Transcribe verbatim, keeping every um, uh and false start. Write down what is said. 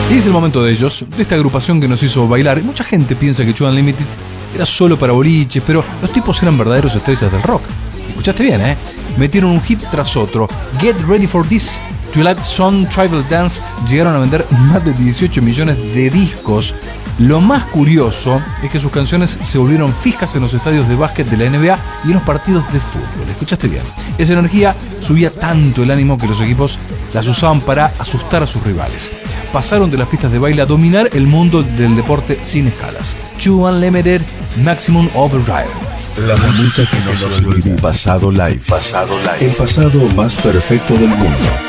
Y es el momento de ellos, de esta agrupación que nos hizo bailar. Mucha gente piensa que True Unlimited era solo para boliches, pero los tipos eran verdaderos estrellas del rock. Escuchaste bien, ¿eh? Metieron un hit tras otro. Get Ready for This, Twilight Zone, Tribal Dance. Llegaron a vender más de dieciocho millones de discos. Lo más curioso es que sus canciones se volvieron fijas en los estadios de básquet de la N B A y en los partidos de fútbol. Escuchaste bien. Esa energía subía tanto el ánimo que los equipos las usaban para asustar a sus rivales. Pasaron de las pistas de baile a dominar el mundo del deporte sin escalas. True Unlimited, Maximum Overdrive. La música que no se olvida. Pasado live. Pasado live. El pasado más perfecto del mundo.